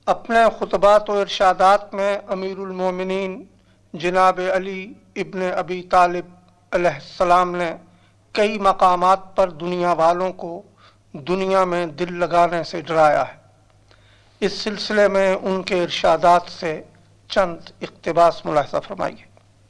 اپنے خطبات و ارشادات میں امیر المومنین جناب علی ابن ابی طالب علیہ السلام نے کئی مقامات پر دنیا والوں کو دنیا میں دل لگانے سے ڈرایا ہے۔ اس سلسلے میں ان کے ارشادات سے چند اقتباس ملاحظہ فرمائیے۔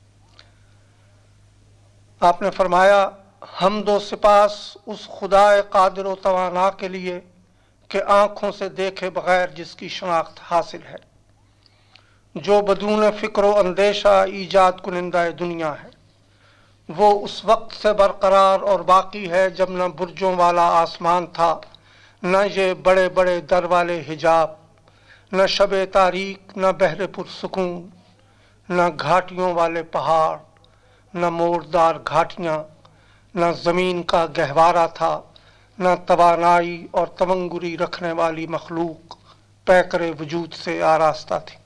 آپ نے فرمایا، حمد و سپاس اس خدائے قادر و توانا کے لیے کہ آنکھوں سے دیکھے بغیر جس کی شناخت حاصل ہے، جو بدون فکر و اندیشہ ایجاد کنندہ دنیا ہے۔ وہ اس وقت سے برقرار اور باقی ہے جب نہ برجوں والا آسمان تھا، نہ یہ بڑے بڑے در والے حجاب، نہ شب تاریک، نہ بحر پرسکون، نہ گھاٹیوں والے پہاڑ، نہ موردار گھاٹیاں، نہ زمین کا گہوارہ تھا، نہ توانائی اور تونگری رکھنے والی مخلوق پیکر وجود سے آراستہ تھی۔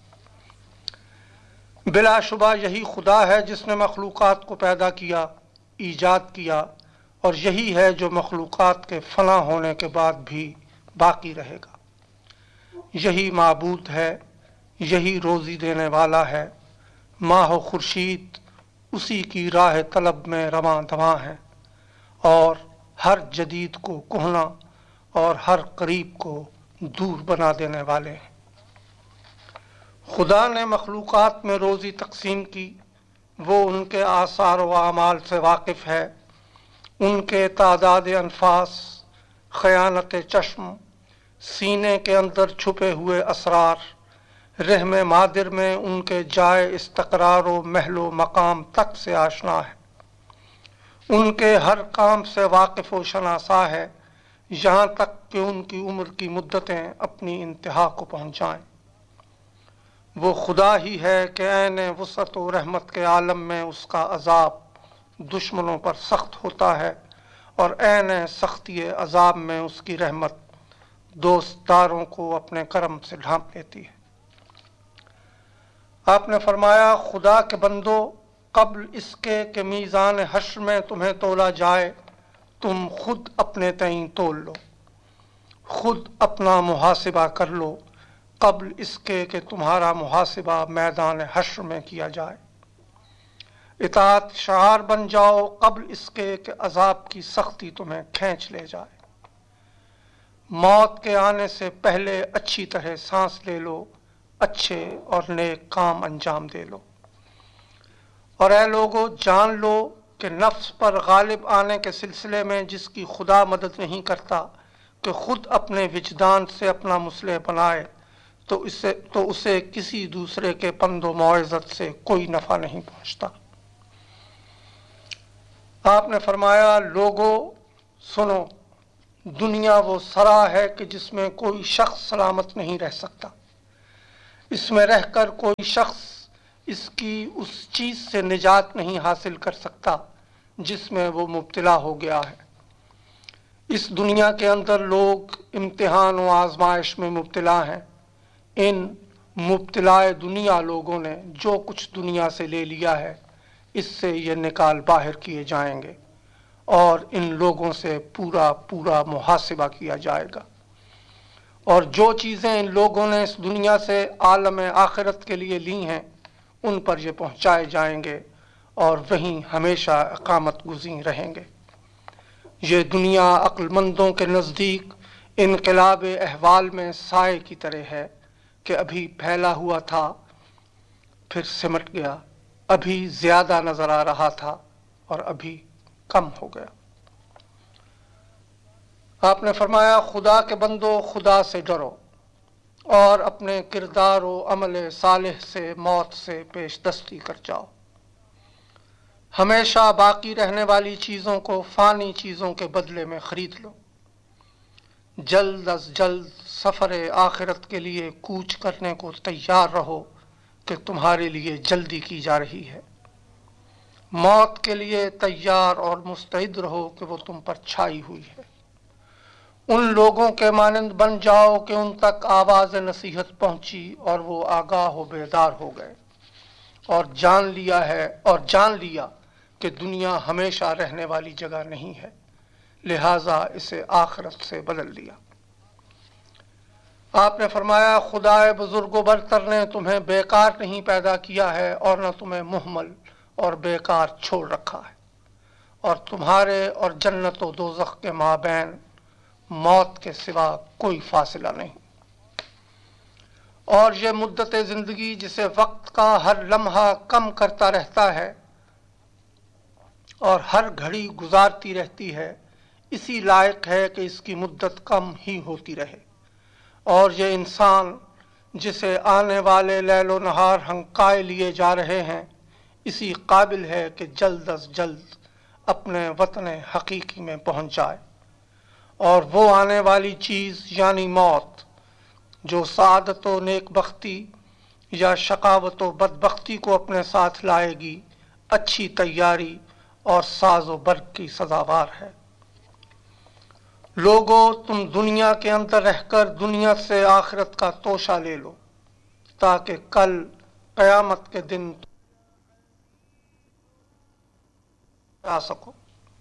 بلا شبہ یہی خدا ہے جس نے مخلوقات کو پیدا کیا، ایجاد کیا، اور یہی ہے جو مخلوقات کے فنا ہونے کے بعد بھی باقی رہے گا۔ یہی معبود ہے، یہی روزی دینے والا ہے۔ ماہ و خورشید اسی کی راہ طلب میں رواں دواں ہیں، اور ہر جدید کو کہنا اور ہر قریب کو دور بنا دینے والے ہیں۔ خدا نے مخلوقات میں روزی تقسیم کی، وہ ان کے آثار و اعمال سے واقف ہے، ان کے تعداد انفاس، خیانت چشم، سینے کے اندر چھپے ہوئے اسرار، رحم مادر میں ان کے جائے استقرار و محل و مقام تک سے آشنا ہے، ان کے ہر کام سے واقف و شناسا ہے، یہاں تک کہ ان کی عمر کی مدتیں اپنی انتہا کو پہنچ جائیں۔ وہ خدا ہی ہے کہ عین وسعت و رحمت کے عالم میں اس کا عذاب دشمنوں پر سخت ہوتا ہے، اور عین سختی عذاب میں اس کی رحمت دوست داروں کو اپنے کرم سے ڈھانپ لیتی ہے۔ آپ نے فرمایا، خدا کے بندو، قبل اس کے کہ میزان حشر میں تمہیں تولا جائے، تم خود اپنے تئیں تول لو، خود اپنا محاسبہ کر لو، قبل اس کے کہ تمہارا محاسبہ میدان حشر میں کیا جائے۔ اطاعت شعار بن جاؤ قبل اس کے کہ عذاب کی سختی تمہیں کھینچ لے جائے۔ موت کے آنے سے پہلے اچھی طرح سانس لے لو، اچھے اور نیک کام انجام دے لو۔ اور اے لوگو، جان لو کہ نفس پر غالب آنے کے سلسلے میں جس کی خدا مدد نہیں کرتا کہ خود اپنے وجدان سے اپنا مصلح بنائے، تو اسے کسی دوسرے کے پند و موعظت سے کوئی نفع نہیں پہنچتا۔ آپ نے فرمایا، لوگو سنو، دنیا وہ سرا ہے کہ جس میں کوئی شخص سلامت نہیں رہ سکتا۔ اس میں رہ کر کوئی شخص اس کی اس چیز سے نجات نہیں حاصل کر سکتا جس میں وہ مبتلا ہو گیا ہے۔ اس دنیا کے اندر لوگ امتحان و آزمائش میں مبتلا ہیں۔ ان مبتلا دنیا لوگوں نے جو کچھ دنیا سے لے لیا ہے، اس سے یہ نکال باہر کیے جائیں گے، اور ان لوگوں سے پورا پورا محاسبہ کیا جائے گا، اور جو چیزیں ان لوگوں نے اس دنیا سے عالم آخرت کے لیے لی ہیں، ان پر یہ پہنچائے جائیں گے، اور وہیں ہمیشہ اقامت گزین رہیں گے۔ یہ دنیا عقل مندوں کے نزدیک انقلاب احوال میں سائے کی طرح ہے کہ ابھی پھیلا ہوا تھا، پھر سمٹ گیا، ابھی زیادہ نظر آ رہا تھا اور ابھی کم ہو گیا۔ آپ نے فرمایا، خدا کے بندو، خدا سے ڈرو اور اپنے کردار و عمل صالح سے موت سے پیش دستی کر جاؤ۔ ہمیشہ باقی رہنے والی چیزوں کو فانی چیزوں کے بدلے میں خرید لو۔ جلد از جلد سفر آخرت کے لیے کوچ کرنے کو تیار رہو کہ تمہارے لیے جلدی کی جا رہی ہے۔ موت کے لیے تیار اور مستعد رہو کہ وہ تم پر چھائی ہوئی ہے۔ ان لوگوں کے مانند بن جاؤ کہ ان تک آواز نصیحت پہنچی اور وہ آگاہ و بیدار ہو گئے، اور جان لیا کہ دنیا ہمیشہ رہنے والی جگہ نہیں ہے، لہٰذا اسے آخرت سے بدل دیا۔ آپ نے فرمایا خدائے بزرگ و برتر نے تمہیں بیکار نہیں پیدا کیا ہے اور نہ تمہیں مہمل اور بیکار چھوڑ رکھا ہے، اور تمہارے اور جنت و دوزخ کے مابین موت کے سوا کوئی فاصلہ نہیں، اور یہ مدت زندگی جسے وقت کا ہر لمحہ کم کرتا رہتا ہے اور ہر گھڑی گزارتی رہتی ہے، اسی لائق ہے کہ اس کی مدت کم ہی ہوتی رہے، اور یہ انسان جسے آنے والے لیل و نہار ہنکائے لیے جا رہے ہیں، اسی قابل ہے کہ جلد از جلد اپنے وطن حقیقی میں پہنچ جائے، اور وہ آنے والی چیز یعنی موت جو سعادت و نیک بختی یا شقاوت و بدبختی کو اپنے ساتھ لائے گی، اچھی تیاری اور ساز و برگ کی سزاوار ہے۔ لوگو، تم دنیا کے اندر رہ کر دنیا سے آخرت کا توشہ لے لو تاکہ کل قیامت کے دن آ سکو۔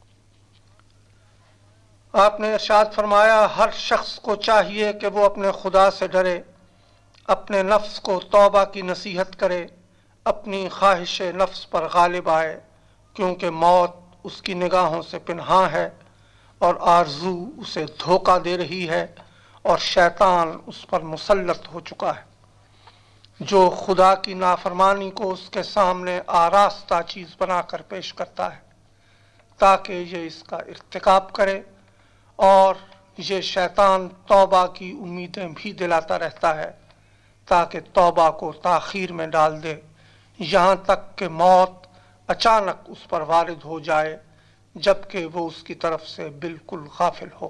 آپ نے ارشاد فرمایا ہر شخص کو چاہیے کہ وہ اپنے خدا سے ڈرے، اپنے نفس کو توبہ کی نصیحت کرے، اپنی خواہش نفس پر غالب آئے، کیونکہ موت اس کی نگاہوں سے پنہاں ہے اور آرزو اسے دھوکہ دے رہی ہے، اور شیطان اس پر مسلط ہو چکا ہے، جو خدا کی نافرمانی کو اس کے سامنے آراستہ چیز بنا کر پیش کرتا ہے تاکہ یہ اس کا ارتکاب کرے، اور یہ شیطان توبہ کی امیدیں بھی دلاتا رہتا ہے تاکہ توبہ کو تاخیر میں ڈال دے، یہاں تک کہ موت اچانک اس پر وارد ہو جائے جبکہ وہ اس کی طرف سے بالکل غافل ہو۔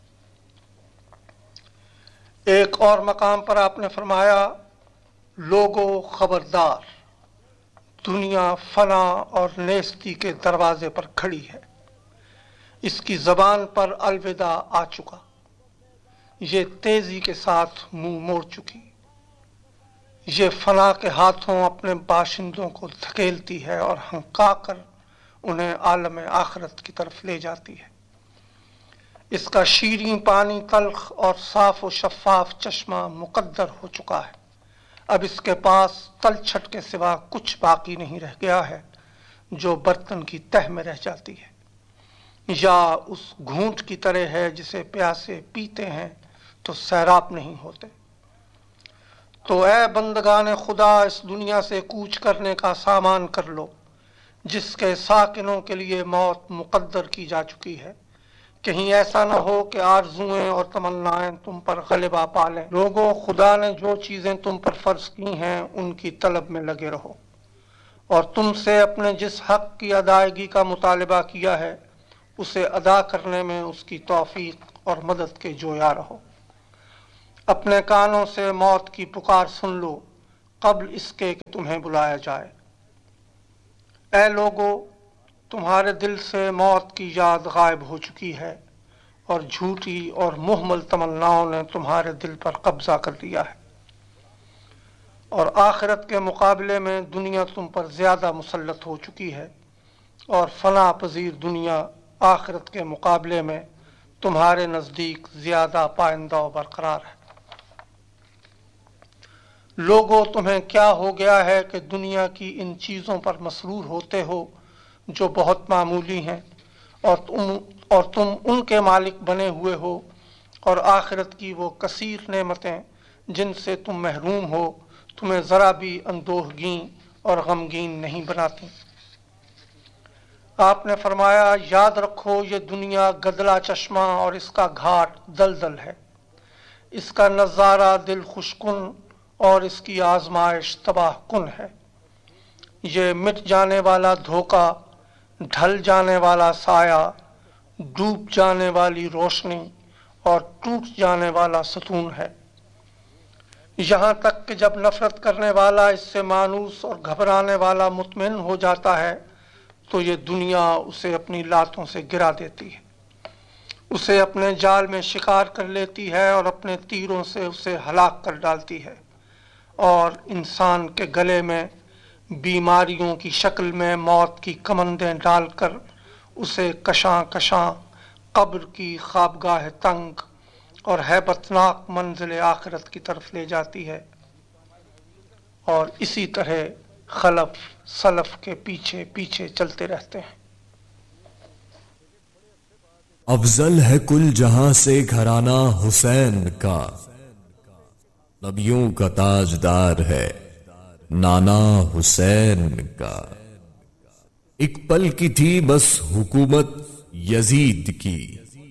ایک اور مقام پر آپ نے فرمایا لوگو خبردار، دنیا فنا اور نیستی کے دروازے پر کھڑی ہے، اس کی زبان پر الوداع آ چکا، یہ تیزی کے ساتھ منہ موڑ چکی، یہ فنا کے ہاتھوں اپنے باشندوں کو دھکیلتی ہے اور ہنکا کر انہیں عالم آخرت کی طرف لے جاتی ہے، اس کا شیریں پانی تلخ اور صاف و شفاف چشمہ مقدر ہو چکا ہے، اب اس کے پاس تلچھٹ کے سوا کچھ باقی نہیں رہ گیا ہے جو برتن کی تہ میں رہ جاتی ہے، یا اس گھونٹ کی طرح ہے جسے پیاسے پیتے ہیں تو سیراب نہیں ہوتے۔ تو اے بندگان خدا، اس دنیا سے کوچ کرنے کا سامان کر لو جس کے ساکنوں کے لیے موت مقدر کی جا چکی ہے، کہیں ایسا نہ ہو کہ آرزویں اور تمنائیں تم پر غلبہ پا لیں۔ لوگوں، خدا نے جو چیزیں تم پر فرض کی ہیں ان کی طلب میں لگے رہو، اور تم سے اپنے جس حق کی ادائیگی کا مطالبہ کیا ہے اسے ادا کرنے میں اس کی توفیق اور مدد کے جویا رہو۔ اپنے کانوں سے موت کی پکار سن لو قبل اس کے کہ تمہیں بلایا جائے۔ اے لوگو، تمہارے دل سے موت کی یاد غائب ہو چکی ہے، اور جھوٹی اور مہمل تمناؤں نے تمہارے دل پر قبضہ کر لیا ہے، اور آخرت کے مقابلے میں دنیا تم پر زیادہ مسلط ہو چکی ہے، اور فنا پذیر دنیا آخرت کے مقابلے میں تمہارے نزدیک زیادہ پائندہ و برقرار ہے۔ لوگوں، تمہیں کیا ہو گیا ہے کہ دنیا کی ان چیزوں پر مسرور ہوتے ہو جو بہت معمولی ہیں، اور تم ان کے مالک بنے ہوئے ہو، اور آخرت کی وہ کثیر نعمتیں جن سے تم محروم ہو تمہیں ذرا بھی اندوہگین اور غمگین نہیں بناتی۔ آپ نے فرمایا یاد رکھو یہ دنیا گدلا چشمہ اور اس کا گھاٹ دلدل ہے، اس کا نظارہ دل خوشکن اور اس کی آزمائش تباہ کن ہے، یہ مٹ جانے والا دھوکہ، ڈھل جانے والا سایہ، ڈوب جانے والی روشنی اور ٹوٹ جانے والا ستون ہے، یہاں تک کہ جب نفرت کرنے والا اس سے مانوس اور گھبرانے والا مطمئن ہو جاتا ہے تو یہ دنیا اسے اپنی لاتوں سے گرا دیتی ہے، اسے اپنے جال میں شکار کر لیتی ہے اور اپنے تیروں سے اسے ہلاک کر ڈالتی ہے، اور انسان کے گلے میں بیماریوں کی شکل میں موت کی کمندیں ڈال کر اسے کشاں کشاں قبر کی خوابگاہ تنگ اور ہیبتناک منزل آخرت کی طرف لے جاتی ہے، اور اسی طرح خلف سلف کے پیچھے پیچھے چلتے رہتے ہیں۔ افضل ہے کل جہاں سے گھرانہ حسین کا، نبیوں کا تاجدار ہے نانا حسین کا۔ ایک پل کی تھی بس حکومت یزید کی،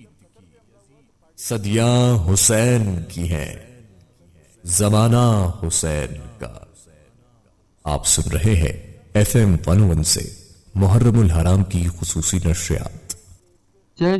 صدیاں حسین کی ہیں زمانہ حسین کا۔ آپ سن رہے ہیں FM 101 سے محرم الحرام کی خصوصی نشریات۔